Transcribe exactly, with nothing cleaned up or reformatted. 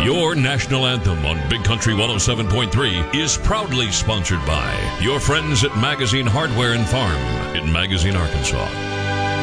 Your national anthem on Big Country one oh seven point three is proudly sponsored by your friends at Magazine Hardware and Farm in Magazine, Arkansas.